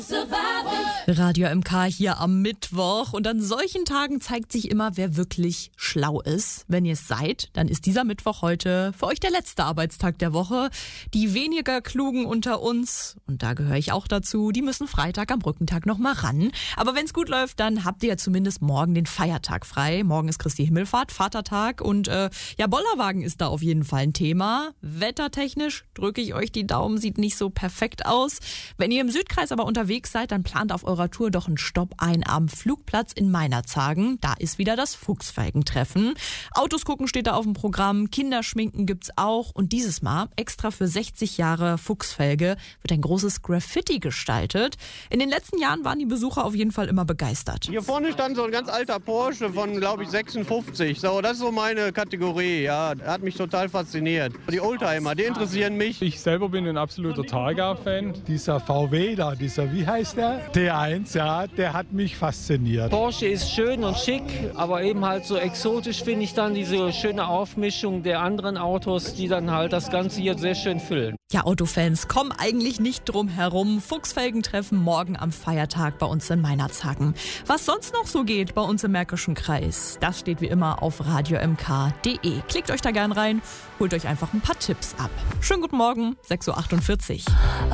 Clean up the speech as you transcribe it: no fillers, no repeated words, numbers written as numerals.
Radio MK hier am Mittwoch und an solchen Tagen zeigt sich immer, wer wirklich schlau ist. Wenn ihr es seid, dann ist dieser Mittwoch heute für euch der letzte Arbeitstag der Woche. Die weniger Klugen unter uns, und da gehöre ich auch dazu, die müssen Freitag am Brückentag noch mal ran. Aber wenn es gut läuft, dann habt ihr ja zumindest morgen den Feiertag frei. Morgen ist Christi Himmelfahrt, Vatertag und Bollerwagen ist da auf jeden Fall ein Thema. Wettertechnisch drücke ich euch die Daumen, sieht nicht so perfekt aus. Wenn ihr im Südkreis aber unterwegs seid, dann plant auf eurer Tour doch einen Stopp ein am Flugplatz in Meinerzhagen. Da ist wieder das Fuchsfelgentreffen. Autos gucken steht da auf dem Programm, Kinderschminken gibt's auch und dieses Mal extra für 60 Jahre Fuchsfelge wird ein großes Graffiti gestaltet. In den letzten Jahren waren die Besucher auf jeden Fall immer begeistert. Hier vorne stand so ein ganz alter Porsche von, glaube ich, 56. So, das ist so meine Kategorie, ja. Er hat mich total fasziniert. Die Oldtimer, die interessieren mich. Ich selber bin ein absoluter Targa-Fan. Dieser VW da, wie heißt der? T1, ja, der hat mich fasziniert. Porsche ist schön und schick, aber eben halt so exotisch finde ich dann diese schöne Aufmischung der anderen Autos, die dann halt das Ganze hier sehr schön füllen. Ja, Autofans kommen eigentlich nicht drum herum. Fuchsfelgentreffen morgen am Feiertag bei uns in Meinerzhagen. Was sonst noch so geht bei uns im Märkischen Kreis, das steht wie immer auf radiomk.de. Klickt euch da gern rein, holt euch einfach ein paar Tipps ab. Schönen guten Morgen, 6.48 Uhr.